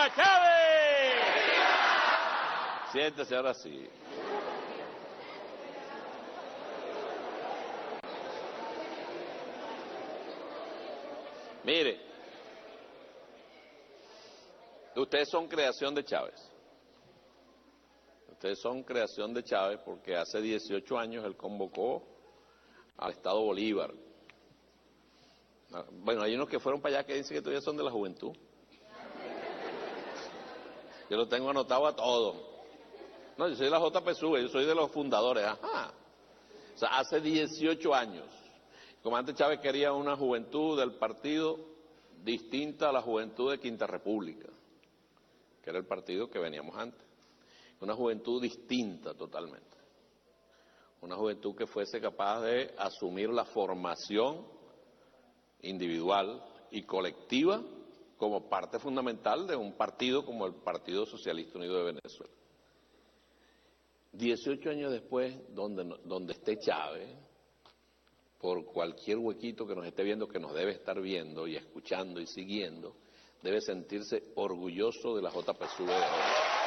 ¡Viva Chávez! Siéntese ahora sí. Mire, ustedes son creación de Chávez. Ustedes son creación de Chávez porque hace 18 años él convocó al Estado Bolívar. Bueno, hay unos que fueron para allá que dicen que todavía son de la juventud. Yo lo tengo anotado a todos. No, yo soy de la JPSU, yo soy de los fundadores. Ajá. O sea, hace 18 años. El comandante Chávez quería una juventud del partido distinta a la juventud de Quinta República, que era el partido que veníamos antes. Una juventud distinta totalmente. Una juventud que fuese capaz de asumir la formación individual y colectiva como parte fundamental de un partido como el Partido Socialista Unido de Venezuela. 18 años después, donde esté Chávez, por cualquier huequito que nos esté viendo, que nos debe estar viendo y escuchando y siguiendo, debe sentirse orgulloso de la JPSU de hoy.